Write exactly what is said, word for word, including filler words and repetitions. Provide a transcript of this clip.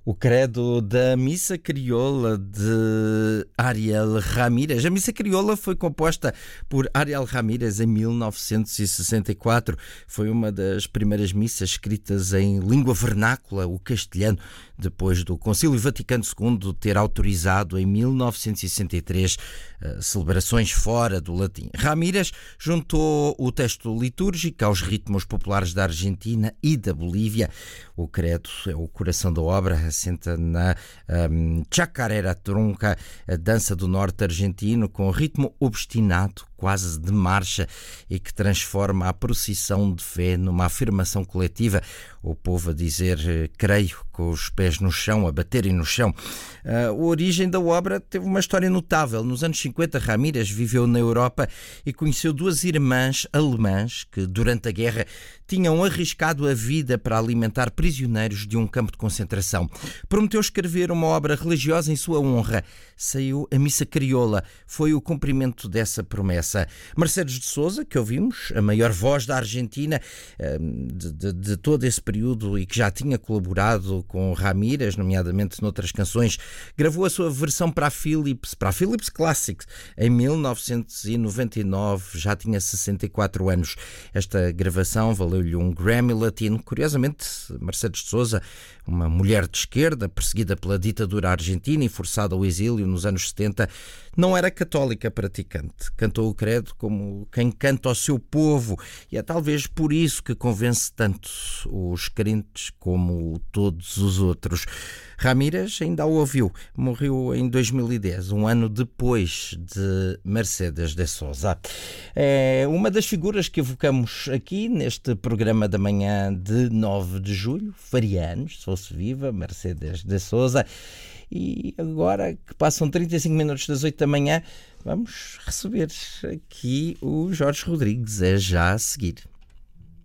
O credo da Missa Crioula de Ariel Ramírez. A Missa Crioula foi composta por Ariel Ramírez em mil novecentos e sessenta e quatro. Foi uma das primeiras missas escritas em língua vernácula, o castelhano, depois do Concílio Vaticano segundo ter autorizado em mil novecentos e sessenta e três celebrações fora do latim. Ramírez juntou o texto litúrgico aos ritmos populares da Argentina e da Bolívia. O credo é o coração da obra, assenta na um, chacarera trunca, a dança do norte argentino, com ritmo obstinado, quase de marcha, e que transforma a procissão de fé numa afirmação coletiva. O povo a dizer creio, com os pés no chão, a baterem no chão. Uh, a origem da obra teve uma história notável. Nos anos cinquenta, Ramírez viveu na Europa e conheceu duas irmãs alemãs que, durante a guerra, tinham arriscado a vida para alimentar prisioneiros de um campo de concentração. Prometeu escrever uma obra religiosa em sua honra. Saiu a Missa Crioula. Foi o cumprimento dessa promessa. Mercedes de Sousa, que ouvimos, a maior voz da Argentina de, de, de todo esse período e que já tinha colaborado com Ramírez, nomeadamente noutras canções, gravou a sua versão para a Philips, para a Philips Classics, em mil novecentos e noventa e nove, já tinha sessenta e quatro anos. Esta gravação valeu-lhe um Grammy Latino. Curiosamente, Mercedes de Sousa, uma mulher de esquerda, perseguida pela ditadura argentina e forçada ao exílio nos anos setenta, não era católica praticante. Cantou o credo como quem canta ao seu povo, e é talvez por isso que convence tanto os crentes como todos os outros. Ramírez ainda o ouviu. Morreu em dois mil e dez, um ano depois de Mercedes de Sousa. É uma das figuras que evocamos aqui neste programa da manhã de nove de julho. Faria anos, se fosse viva, Mercedes de Sousa. E agora que passam trinta e cinco minutos das oito da manhã, vamos receber aqui o Jorge Rodrigues, é já a seguir.